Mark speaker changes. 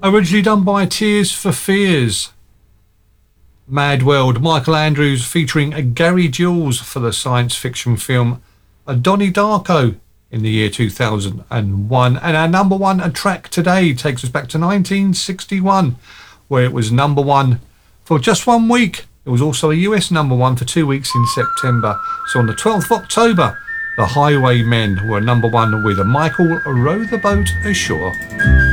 Speaker 1: Originally done by Tears for Fears. Mad World, Michael Andrews featuring Gary Jules for the science fiction film Donnie Darko in the year 2001. And our number one track today takes us back to 1961, where it was number one for just 1 week. It was also a US number one for 2 weeks in September. So on the 12th of October, the Highwaymen were number one with Michael Row the Boat Ashore.